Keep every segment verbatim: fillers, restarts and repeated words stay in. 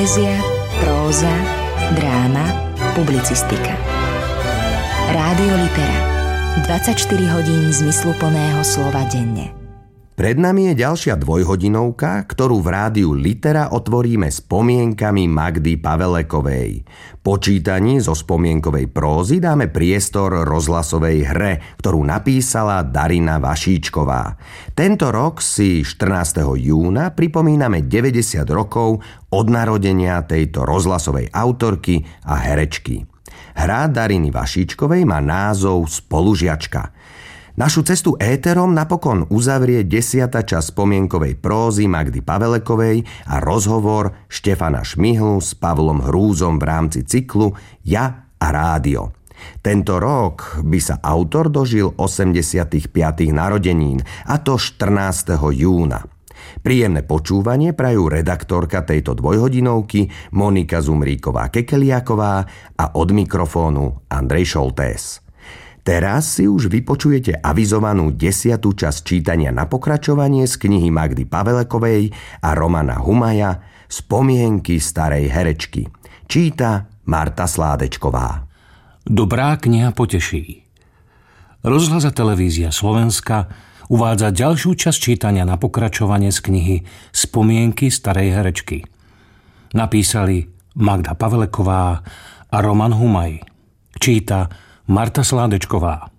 Poézia, próza, dráma, publicistika. Rádio Litera. dvadsaťštyri hodín zmysluplného slova denne. Pred nami je ďalšia dvojhodinovka, ktorú v rádiu Litera otvoríme spomienkami Magdy Pavelekovej. Po čítaní zo spomienkovej prózy dáme priestor rozhlasovej hre, ktorú napísala Darina Vašíčková. Tento rok si štrnásteho júna pripomíname deväťdesiat rokov od narodenia tejto rozhlasovej autorky a herečky. Hra Dariny Vašíčkovej má názov Spolužiačka. Našu cestu éterom napokon uzavrie desiata časť spomienkovej prózy Magdy Pavelekovej a rozhovor Štefana Šmihlu s Pavlom Hrúzom v rámci cyklu Ja a rádio. Tento rok by sa autor dožil osemdesiatych piatych narodenín, a to štrnásteho júna. Príjemné počúvanie prajú redaktorka tejto dvojhodinovky Monika Zumríková-Kekeliaková a od mikrofónu Andrej Šoltés. Teraz si už vypočujete avizovanú desiatú časť čítania na pokračovanie z knihy Magdy Pavelekovej a Romana Humaja Spomienky starej herečky. Číta Marta Sládečková. Dobrá kniha poteší. Rozhlas a televízia Slovenska uvádza ďalšiu časť čítania na pokračovanie z knihy Spomienky starej herečky. Napísali Magda Paveleková a Roman Humaj. Číta Marta Sládečková.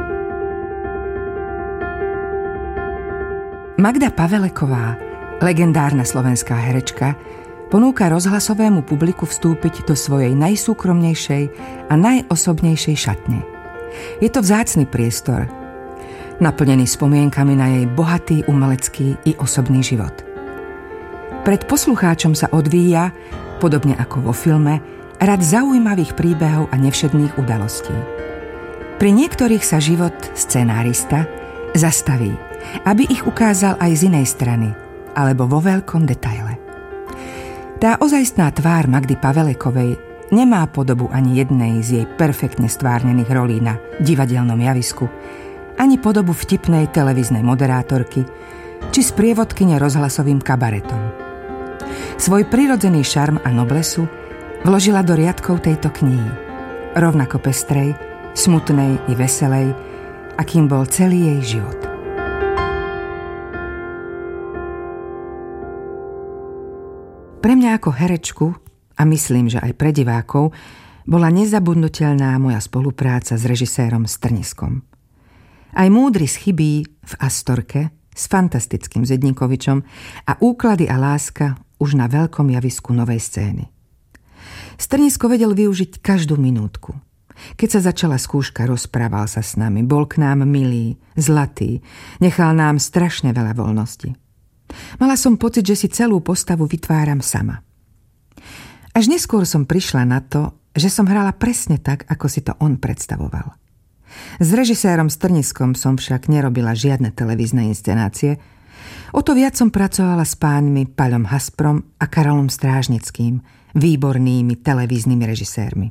Magda Paveleková, legendárna slovenská herečka, ponúka rozhlasovému publiku vstúpiť do svojej najsúkromnejšej a najosobnejšej šatne. Je to vzácny priestor, naplnený spomienkami na jej bohatý umelecký i osobný život. Pred poslucháčom sa odvíja, podobne ako vo filme, rad zaujímavých príbehov a nevšedných udalostí. Pri niektorých sa život scenárista zastaví, aby ich ukázal aj z inej strany, alebo vo veľkom detaile. Tá ozajstná tvár Magdy Pavelekovej nemá podobu ani jednej z jej perfektne stvárnených rolí na divadelnom javisku, ani podobu vtipnej televíznej moderátorky, či sprievodkyne rozhlasovým kabaretom. Svoj prirodzený šarm a noblesu vložila do riadkov tejto knihy, rovnako pestrej, smutnej i veselej, akým bol celý jej život. Pre mňa ako herečku, a myslím, že aj pre divákov, bola nezabudnutelná moja spolupráca s režisérom Strniskom. Aj múdry schybí v Astorke s fantastickým Zedníkovičom a Úklady a láska už na veľkom javisku novej scény. Strnisko vedel využiť každú minútku. Keď sa začala skúška, rozprával sa s nami, bol k nám milý, zlatý, nechal nám strašne veľa voľnosti. Mala som pocit, že si celú postavu vytváram sama. Až neskôr som prišla na to, že som hrala presne tak, ako si to on predstavoval. S režisérom Strniskom som však nerobila žiadne televízne inscenácie, o to viac som pracovala s pánmi Paľom Hasprom a Karolom Strážnickým, výbornými televíznymi režisérmi.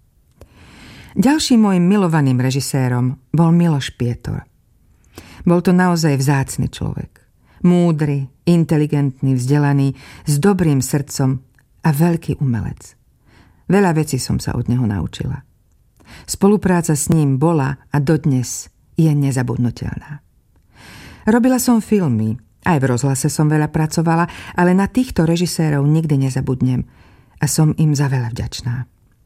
Ďalším môjim milovaným režisérom bol Miloš Pietor. Bol to naozaj vzácny človek. Múdry, inteligentný, vzdelaný, s dobrým srdcom a veľký umelec. Veľa vecí som sa od neho naučila. Spolupráca s ním bola a dodnes je nezabudnutelná. Robila som filmy, aj v rozhlase som veľa pracovala, ale na týchto režisérov nikdy nezabudnem a som im za veľa vďačná.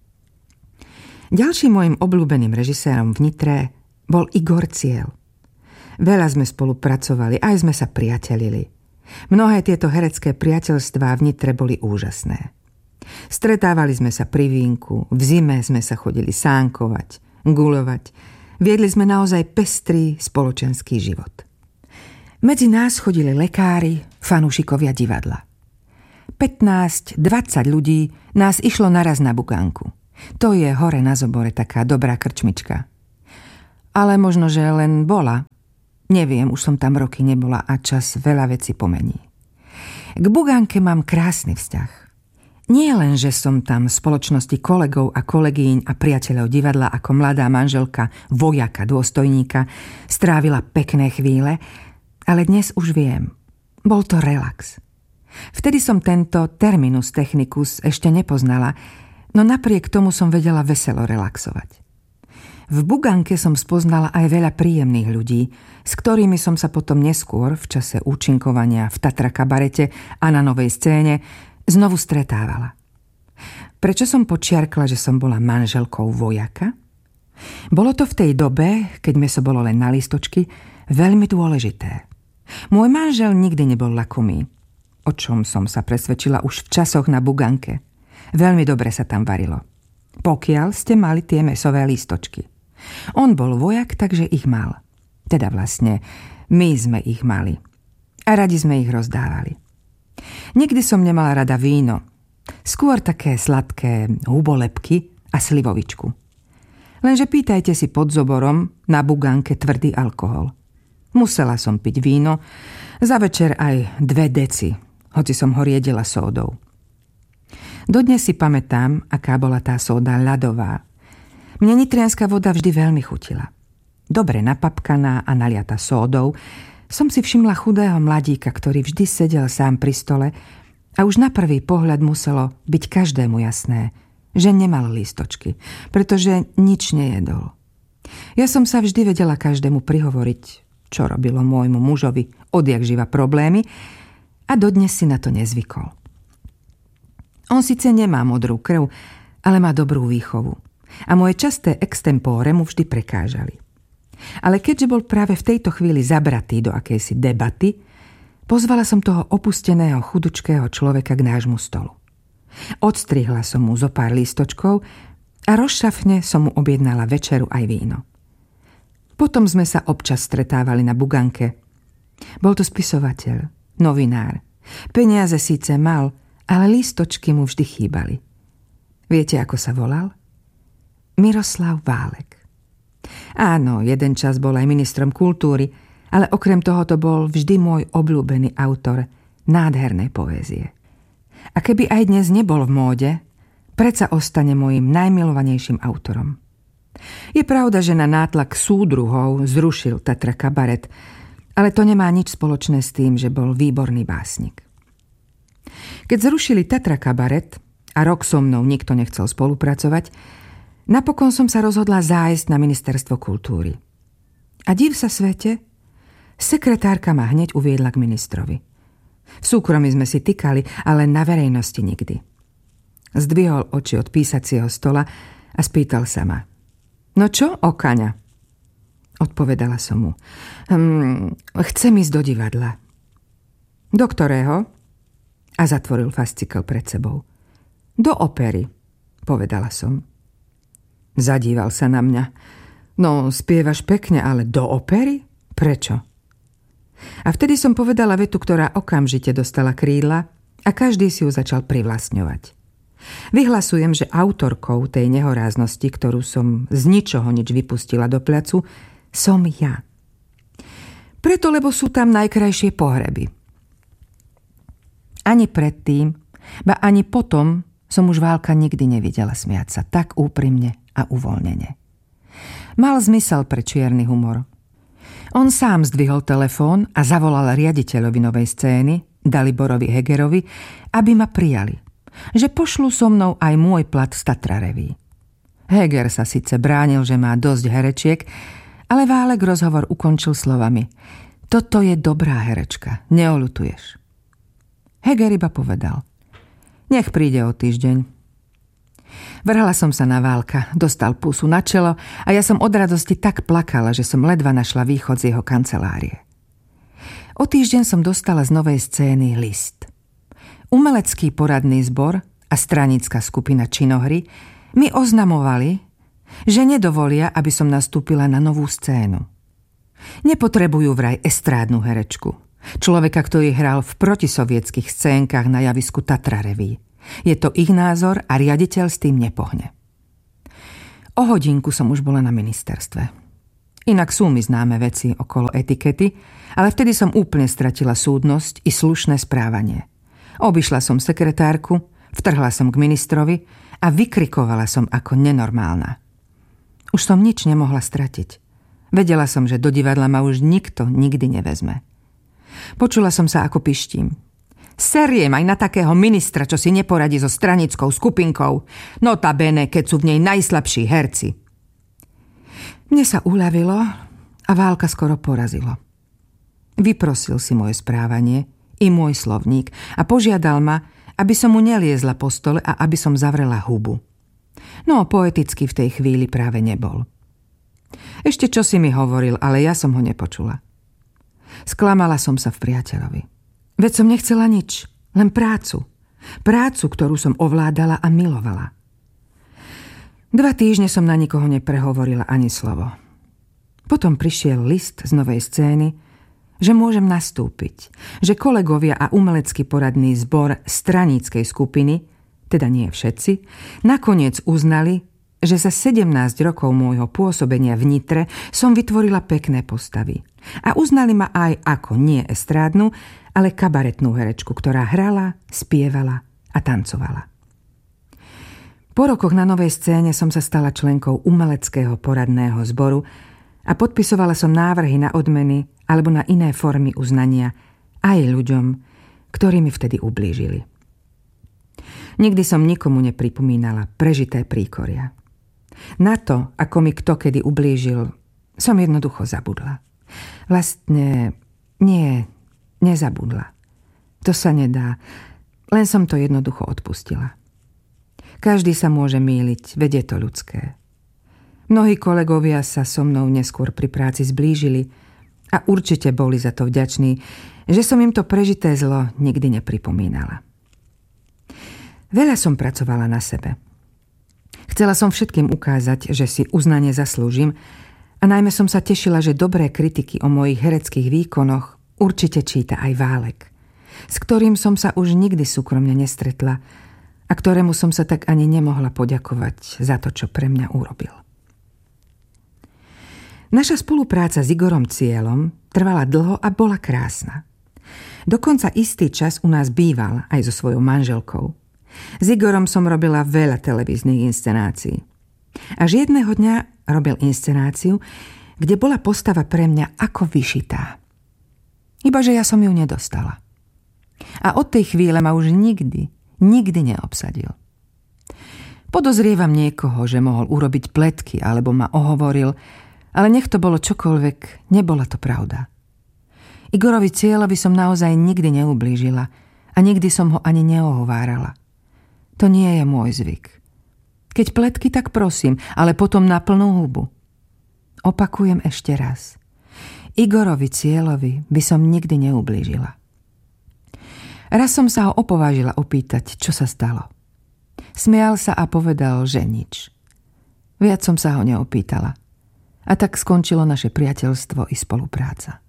Ďalším môjim obľúbeným režisérom v Nitre bol Igor Ciel. Veľa sme spolupracovali, aj sme sa priatelili. Mnohé tieto herecké priateľstvá v Nitre boli úžasné. Stretávali sme sa pri vínku, v zime sme sa chodili sánkovať, guľovať. Viedli sme naozaj pestrý spoločenský život. Medzi nás chodili lekári, fanúšikovia divadla. pätnásť dvadsať ľudí nás išlo naraz na bukánku. To je hore na Zobore taká dobrá krčmička. Ale možno, že len bola. Neviem, už som tam roky nebola a čas veľa vecí pomení. K bugánke mám krásny vzťah. Nie len, že som tam v spoločnosti kolegov a kolegyň a priateľov divadla ako mladá manželka vojaka dôstojníka strávila pekné chvíle, ale dnes už viem, bol to relax. Vtedy som tento terminus technicus ešte nepoznala, no napriek tomu som vedela veselo relaxovať. V Buganke som spoznala aj veľa príjemných ľudí, s ktorými som sa potom neskôr v čase účinkovania v Tatra kabarete a na Novej scéne znovu stretávala. Prečo som počiarkla, že som bola manželkou vojaka? Bolo to v tej dobe, keď meso bolo len na lístočky, veľmi dôležité. Môj manžel nikdy nebol lakomý, o čom som sa presvedčila už v časoch na Buganke. Veľmi dobre sa tam varilo. Pokiaľ ste mali tie mesové lístočky. On bol vojak, takže ich mal. Teda vlastne, my sme ich mali. A radi sme ich rozdávali. Nikdy som nemala rada víno. Skôr také sladké hubolepky a slivovičku. Lenže pýtajte si pod zoborom na Buganke tvrdý alkohol. Musela som piť víno, za večer aj dve deci, hoci som ho riedila sódou. Dodnes si pamätám, aká bola tá sóda ľadová. Mne nitrianska voda vždy veľmi chutila. Dobre napapkaná a naliata sódou, som si všimla chudého mladíka, ktorý vždy sedel sám pri stole a už na prvý pohľad muselo byť každému jasné, že nemal lístočky, pretože nič nejedol. Ja som sa vždy vedela každému prihovoriť, čo robilo môjmu mužovi odjak živa problémy, a dodnes si na to nezvykol. On síce nemá modrú krv, ale má dobrú výchovu a moje časté extempore mu vždy prekážali. Ale keďže bol práve v tejto chvíli zabratý do akejsi debaty, pozvala som toho opusteného chudučkého človeka k nášmu stolu. Odstrihla som mu zo pár lístočkov a rozšafne som mu objednala večeru aj víno. Potom sme sa občas stretávali na Buganke. Bol to spisovateľ, novinár. Peniaze síce mal, ale lístočky mu vždy chýbali. Viete, ako sa volal? Miroslav Válek. Áno, jeden čas bol aj ministrom kultúry, ale okrem toho to bol vždy môj obľúbený autor nádhernej poézie. A keby aj dnes nebol v móde, predsa ostane mojím najmilovanejším autorom. Je pravda, že na nátlak súdruhov zrušil Tatra kabaret, ale to nemá nič spoločné s tým, že bol výborný básnik. Keď zrušili Tatra kabaret a rok so mnou nikto nechcel spolupracovať, napokon som sa rozhodla zájsť na ministerstvo kultúry. A div sa svete, sekretárka ma hneď uviedla k ministrovi. V súkromí sme si tykali, ale na verejnosti nikdy. Zdvihol oči od písacieho stola a spýtal sa ma: No čo, Okaňa? Odpovedala som mu: hm, chcem ísť do divadla. Do ktorého? A zatvoril fascikel pred sebou. Do opery, povedala som. Zadíval sa na mňa. No, spievaš pekne, ale do opery? Prečo? A vtedy som povedala vetu, ktorá okamžite dostala krídla a každý si ju začal privlastňovať. Vyhlasujem, že autorkou tej nehoráznosti, ktorú som z ničoho nič vypustila do placu, som ja. Preto, lebo sú tam najkrajšie pohreby. Ani predtým, ba ani potom som už Válka nikdy nevidela smiať sa tak úprimne a uvoľnene. Mal zmysel pre čierny humor. On sám zdvihol telefón a zavolal riaditeľovi Novej scény, Daliborovi Hegerovi, aby ma prijali, že pošlú so mnou aj môj plat z Tatra Reví. Heger sa síce bránil, že má dosť herečiek, ale Válek rozhovor ukončil slovami: Toto je dobrá herečka, neoľutuješ. Heger iba povedal: Nech príde o týždeň. Vrhla som sa na Válka, dostal pusu na čelo a ja som od radosti tak plakala, že som ledva našla východ z jeho kancelárie. O týždeň som dostala z Novej scény list. Umelecký poradný zbor a stranická skupina Činohry mi oznamovali, že nedovolia, aby som nastúpila na novú scénu. Nepotrebujú vraj estrádnu herečku. Človeka, ktorý hral v protisovietských scénkach na javisku Tatra Reví. Je to ich názor a riaditeľ s tým nepohne. O hodinku som už bola na ministerstve. Inak sú mi známe veci okolo etikety, ale vtedy som úplne stratila súdnosť i slušné správanie. Obišla som sekretárku, vtrhla som k ministrovi a vykrikovala som ako nenormálna. Už som nič nemohla stratiť. Vedela som, že do divadla ma už nikto nikdy nevezme. Počula som sa, ako pištím. Seriem aj na takého ministra, čo si neporadí so stranickou skupinkou. Notabene, keď sú v nej najslabší herci. Mne sa uľavilo a Válka skoro porazilo. Vyprosil si moje správanie i môj slovník a požiadal ma, aby som mu neliezla po stole a aby som zavrela hubu. No, poeticky v tej chvíli práve nebol. Ešte čo si mi hovoril, ale ja som ho nepočula. Sklamala som sa v priateľovi. Veď som nechcela nič, len prácu. Prácu, ktorú som ovládala a milovala. Dva týždne som na nikoho neprehovorila ani slovo. Potom prišiel list z novej scény, že môžem nastúpiť, že kolegovia a umelecký poradný zbor straníckej skupiny, teda nie všetci, nakoniec uznali, že za sedemnásť rokov môjho pôsobenia v Nitre som vytvorila pekné postavy. A uznali ma aj ako nie estrádnu, ale kabaretnú herečku, ktorá hrala, spievala a tancovala. Po rokoch na novej scéne som sa stala členkou umeleckého poradného zboru a podpisovala som návrhy na odmeny alebo na iné formy uznania aj ľuďom, ktorí mi vtedy ublížili. Nikdy som nikomu nepripomínala prežité príkoria. Na to, ako mi kto kedy ublížil, som jednoducho zabudla. Vlastne nie, nezabudla. To sa nedá, len som to jednoducho odpustila. Každý sa môže mýliť, veď je to ľudské. Mnohí kolegovia sa so mnou neskôr pri práci zblížili a určite boli za to vďační, že som im to prežité zlo nikdy nepripomínala. Veľa som pracovala na sebe. Chcela som všetkým ukázať, že si uznanie zaslúžim a najmä som sa tešila, že dobré kritiky o mojich hereckých výkonoch určite číta aj Válek, s ktorým som sa už nikdy súkromne nestretla a ktorému som sa tak ani nemohla poďakovať za to, čo pre mňa urobil. Naša spolupráca s Igorom Cieľom trvala dlho a bola krásna. Dokonca istý čas u nás býval aj so svojou manželkou. S Igorom som robila veľa televíznych inscenácií. Až jedného dňa robil inscenáciu, kde bola postava pre mňa ako vyšitá. Ibaže ja som ju nedostala. A od tej chvíle ma už nikdy, nikdy neobsadil. Podozrievam niekoho, že mohol urobiť pletky alebo ma ohovoril, ale nech to bolo čokoľvek, nebola to pravda. Igorovi Cieľovi som naozaj nikdy neublížila a nikdy som ho ani neohovárala. To nie je môj zvyk. Keď pletky, tak prosím, ale potom na plnú hubu. Opakujem ešte raz. Igorovi Cieľovi by som nikdy neublížila. Raz som sa ho opovážila opýtať, čo sa stalo. Smial sa a povedal, že nič. Viac som sa ho neopýtala. A tak skončilo naše priateľstvo i spolupráca.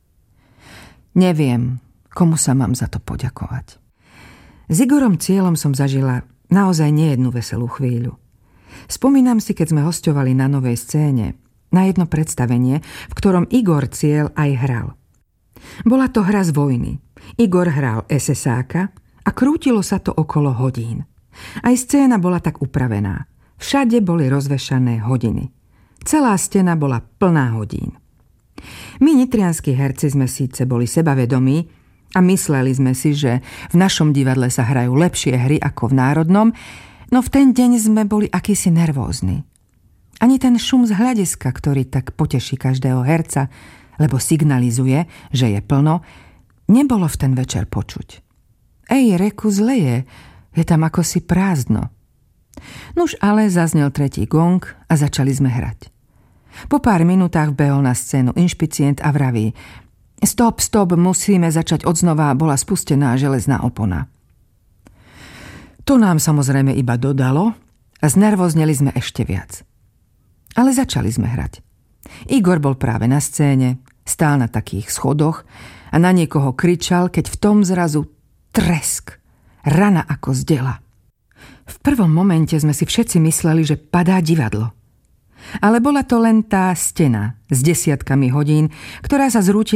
Neviem, komu sa mám za to poďakovať. S Igorom Cieľom som zažila naozaj nejednú veselú chvíľu. Spomínam si, keď sme hosťovali na novej scéne, na jedno predstavenie, v ktorom Igor Cieľ aj hral. Bola to hra z vojny. Igor hral es es áka a krútilo sa to okolo hodín. Aj scéna bola tak upravená. Všade boli rozvešané hodiny. Celá stena bola plná hodín. My nitrianskí herci sme síce boli sebavedomí a mysleli sme si, že v našom divadle sa hrajú lepšie hry ako v národnom, no v ten deň sme boli akýsi nervózni. Ani ten šum z hľadiska, ktorý tak poteší každého herca, lebo signalizuje, že je plno, nebolo v ten večer počuť. Ej, reku, zle je, je tam akosi prázdno. Nuž ale zaznel tretí gong a začali sme hrať. Po pár minútach vbehol na scénu inšpicient a vraví: Stop, stop, musíme začať odznova, bola spustená železná opona. To nám samozrejme iba dodalo a znervozneli sme ešte viac. Ale začali sme hrať. Igor bol práve na scéne, stál na takých schodoch a na niekoho kričal, keď v tom zrazu tresk, rana ako z dela. V prvom momente sme si všetci mysleli, že padá divadlo. Ale bola to len tá stena s desiatkami hodín, ktorá sa zrútila